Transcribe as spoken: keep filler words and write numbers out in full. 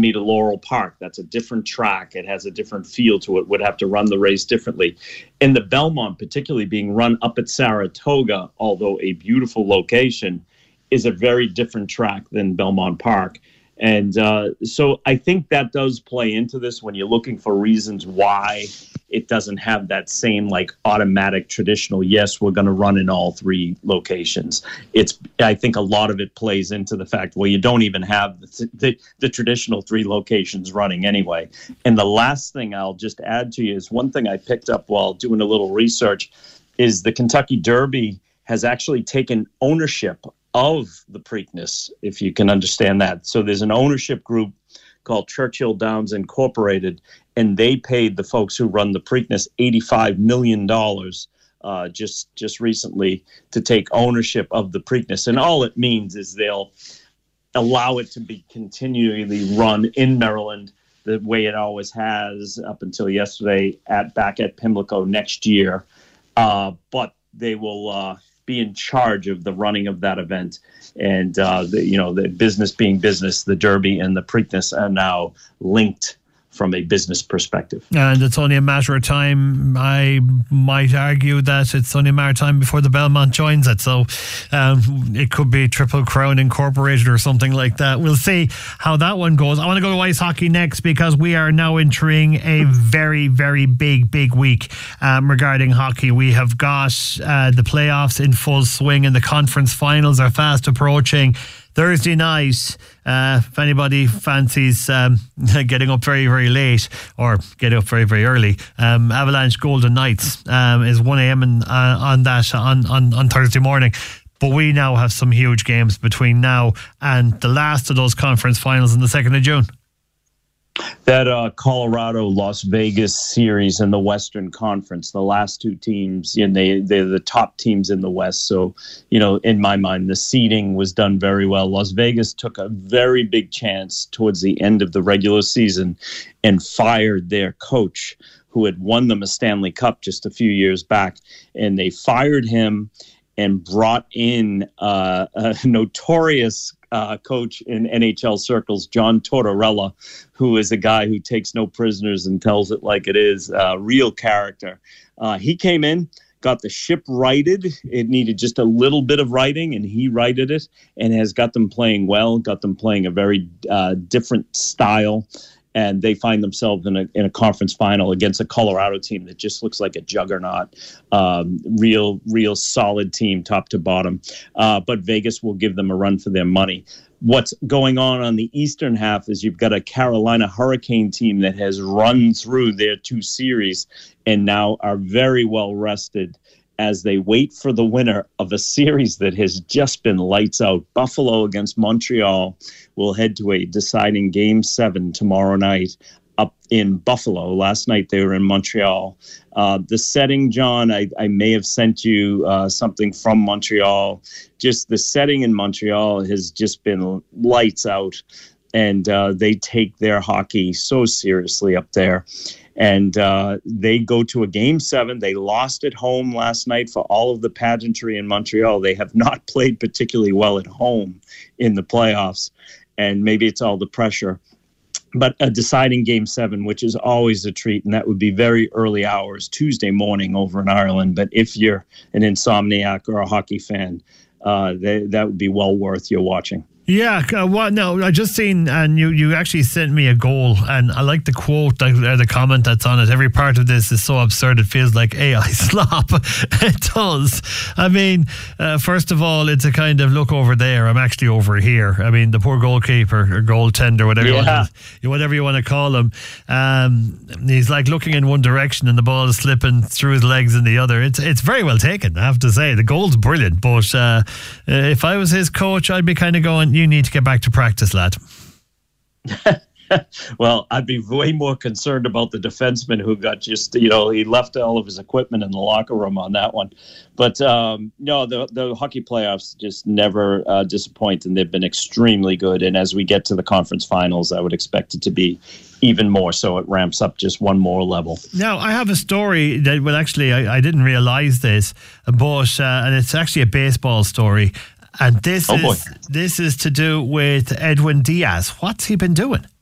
me to Laurel Park. That's a different track. It has a different feel to it. Would have to run the race differently. In the Belmont, particularly being run up at Saratoga, although a beautiful location, is a very different track than Belmont Park. And uh, so I think that does play into this when you're looking for reasons why it doesn't have that same like automatic traditional, yes, we're going to run in all three locations. It's, I think a lot of it plays into the fact, well, you don't even have the, the, the traditional three locations running anyway. And the last thing I'll just add to you is one thing I picked up while doing a little research is the Kentucky Derby has actually taken ownership of the Preakness, if you can understand that. So there's an ownership group called Churchill Downs Incorporated, and they paid the folks who run the Preakness eighty-five million dollars uh, just just recently to take ownership of the Preakness. And all it means is they'll allow it to be continually run in Maryland the way it always has up until yesterday at back at Pimlico next year. Uh, but they will... Uh, be in charge of the running of that event. And, uh, the, you know, the business being business, the Derby and the Preakness are now linked from a business perspective. And it's only a matter of time. I might argue that it's only a matter of time before the Belmont joins it. So um, it could be Triple Crown Incorporated or something like that. We'll see how that one goes. I want to go to ice hockey next because we are now entering a very, very big, big week um, regarding hockey. We have got uh, the playoffs in full swing and the conference finals are fast approaching. Thursday night, uh, if anybody fancies um, getting up very, very late or getting up very, very early, um, Avalanche Golden Knights um, is one a.m. in, uh, on that on, on, on Thursday morning. But we now have some huge games between now and the last of those conference finals on the second of June. That uh, Colorado-Las Vegas series in the Western Conference, the last two teams, you know, they, they're the top teams in the West. So, you know, in my mind, the seeding was done very well. Las Vegas took a very big chance towards the end of the regular season and fired their coach who had won them a Stanley Cup just a few years back. And they fired him and brought in uh, a notorious Uh, coach in N H L circles, John Tortorella, who is a guy who takes no prisoners and tells it like it is, uh, real character. Uh, he came in, got the ship righted. It needed just a little bit of righting, and he righted it and has got them playing well, got them playing a very uh, different style. And they find themselves in a in a conference final against a Colorado team that just looks like a juggernaut. Um, real, real solid team, top to bottom. Uh, but Vegas will give them a run for their money. What's going on on the eastern half is you've got a Carolina Hurricane team that has run through their two series and now are very well rested as they wait for the winner of a series that has just been lights out. Buffalo against Montreal will head to a deciding game seven tomorrow night up in Buffalo. Last night they were in Montreal. Uh, the setting, John, I, I may have sent you uh, something from Montreal. Just the setting in Montreal has just been lights out. And uh, they take their hockey so seriously up there. And uh, they go to a game seven. They lost at home last night for all of the pageantry in Montreal. They have not played particularly well at home in the playoffs. And maybe it's all the pressure. But a deciding game seven, which is always a treat, and that would be very early hours, Tuesday morning over in Ireland. But if you're an insomniac or a hockey fan, uh, they, that would be well worth your watching. Yeah, uh, well, no, I just seen, and you, you actually sent me a goal, and I like the quote, or the comment that's on it. Every part of this is so absurd, it feels like A I slop. It does. I mean, uh, first of all, it's a kind of look over there. I'm actually over here. I mean, the poor goalkeeper or goaltender, whatever, yeah. you want to, whatever you want to call him. Um, he's like looking in one direction, and the ball is slipping through his legs in the other. It's it's very well taken, I have to say. The goal's brilliant, but uh, if I was his coach, I'd be kind of going, you need to get back to practice, lad. Well, I'd be way more concerned about the defenseman who got just, you know, he left all of his equipment in the locker room on that one. But um, no, the the hockey playoffs just never uh, disappoint, and they've been extremely good. And as we get to the conference finals, I would expect it to be even more so. It ramps up just one more level. Now, I have a story that, well, actually, I, I didn't realize this, but uh, and it's actually a baseball story. And this oh is boy. this is to do with Edwin Diaz. What's he been doing?